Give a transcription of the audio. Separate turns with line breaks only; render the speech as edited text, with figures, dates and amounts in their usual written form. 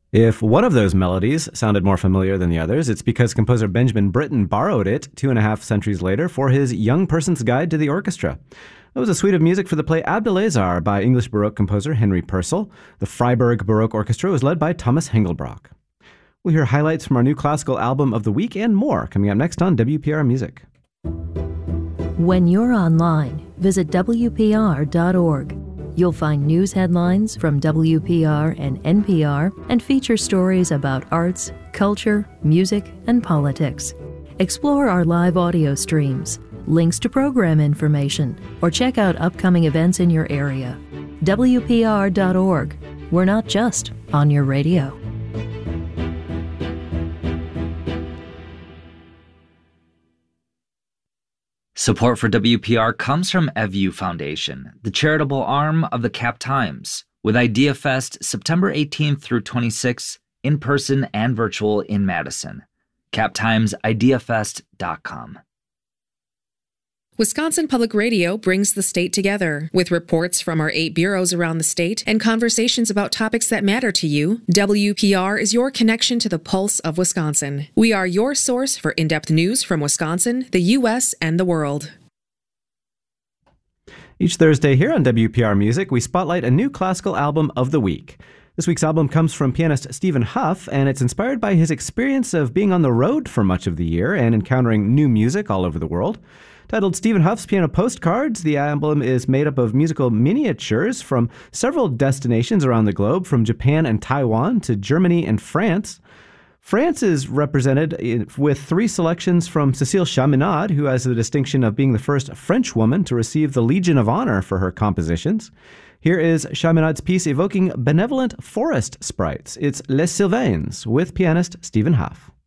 If one of those melodies sounded more familiar than the others, it's because composer Benjamin Britten borrowed it 2.5 centuries later for his Young Person's Guide to the Orchestra. It was a suite of music for the play Abdelazar by English Baroque composer Henry Purcell. The Freiburg Baroque Orchestra was led by Thomas Hengelbrock. We'll hear highlights from our new classical album of the week and more coming up next on WPR Music.
When you're online, visit WPR.org. You'll find news headlines from WPR and NPR and feature stories about arts, culture, music, and politics. Explore our live audio streams, links to program information, or check out upcoming events in your area. WPR.org. We're not just on your radio.
Support for WPR comes from EVU Foundation, the charitable arm of the Cap Times, with IdeaFest September 18th through 26th, in person and virtual in Madison. CapTimesIdeaFest.com.
Wisconsin Public Radio brings the state together. With reports from our 8 bureaus around the state and conversations about topics that matter to you, WPR is your connection to the pulse of Wisconsin. We are your source for in-depth news from Wisconsin, the U.S., and the world.
Each Thursday here on WPR Music, we spotlight a new classical album of the week. This week's album comes from pianist Stephen Hough, and it's inspired by his experience of being on the road for much of the year and encountering new music all over the world. Titled Stephen Hough's Piano Postcards, the album is made up of musical miniatures from several destinations around the globe, from Japan and Taiwan to Germany and France. France is represented with 3 selections from Cécile Chaminade, who has the distinction of being the first French woman to receive the Legion of Honor for her compositions. Here is Chaminade's piece evoking benevolent forest sprites. It's Les Sylvains with pianist Stephen Hough.